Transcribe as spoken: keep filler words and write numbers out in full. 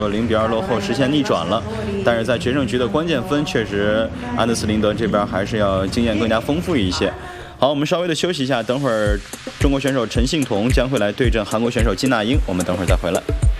零比二落后，实现逆转了。但是在决胜局的关键分，确实安德斯林德这边还是要经验更加丰富一些。好，我们稍微的休息一下，等会儿中国选手陈幸同将会来对阵韩国选手金娜英，我们等会儿再回来。